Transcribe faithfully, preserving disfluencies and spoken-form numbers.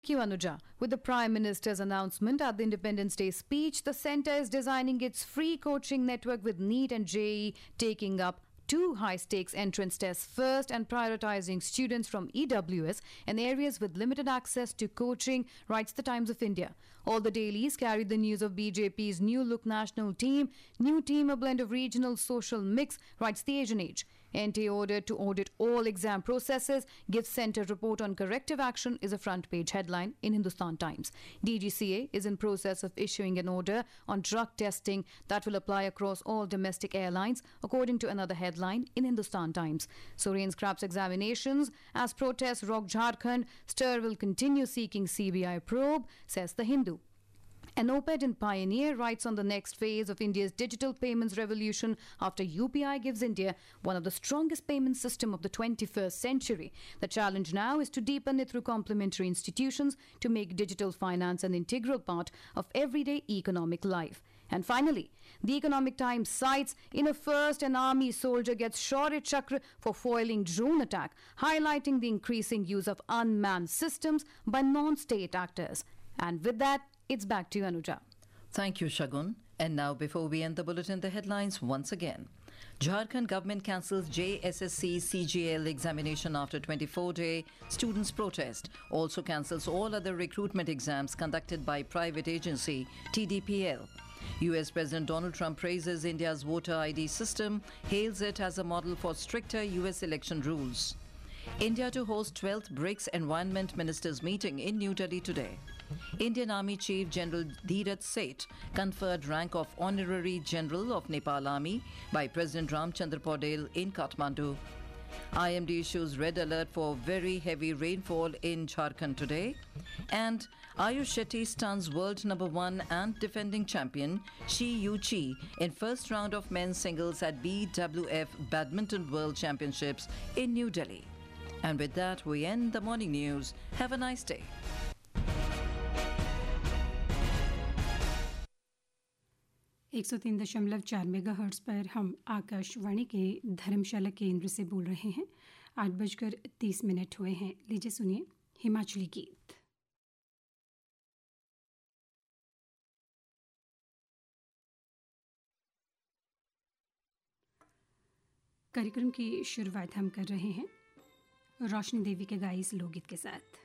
Thank you, Anuja. With the Prime Minister's announcement at the Independence Day speech, the centre is designing its free coaching network with NEET and J E E taking up two high-stakes entrance tests first and prioritizing students from E W S and areas with limited access to coaching, writes the Times of India. All the dailies carried the news of B J P's new look national team. New team, a blend of regional social mix, writes the Asian Age. N T A ordered to audit all exam processes, gives centre report on corrective action is a front page headline in Hindustan Times. D G C A is in process of issuing an order on drug testing that will apply across all domestic airlines, according to another headline in Hindustan Times. Soren scraps examinations as protests rock Jharkhand. Stir will continue seeking C B I probe, says the Hindu. An op-ed in Pioneer writes on the next phase of India's digital payments revolution after U P I gives India one of the strongest payment systems of the twenty-first century. The challenge now is to deepen it through complementary institutions to make digital finance an integral part of everyday economic life. And finally, the Economic Times cites in a first an army soldier gets Shaurya Chakra for foiling drone attack, highlighting the increasing use of unmanned systems by non-state actors. And with that, it's back to you, Anuja. Thank you, Shagun. And now, before we end the bulletin, the headlines once again. Jharkhand government cancels J S S C C G L examination after twenty-four day students' protest. Also cancels all other recruitment exams conducted by private agency T D P L. U S President Donald Trump praises India's voter I D system, hails it as a model for stricter U S election rules. India to host twelfth BRICS Environment Ministers meeting in New Delhi today. Indian Army Chief General Dheeraj Seth conferred rank of Honorary General of Nepal Army by President Ramchandra Paudel in Kathmandu. I M D issues red alert for very heavy rainfall in Jharkhand today. And Ayush Shetty stuns world number one and defending champion Shi Yu Chi in first round of men's singles at B W F Badminton World Championships in New Delhi. And with that, we end the morning news. Have a nice day. एक सौ तीन दशमलव चार mega hertz पर हम आकाशवाणी के धर्मशाला केंद्र से बोल रहे हैं। आठ बजकर तीस मिनट हुए हैं। लीजिए सुनिए हिमाचली गीत। कार्यक्रम की शुरुआत हम कर रहे हैं रोशनी देवी के गाए इस लोकगीत के साथ।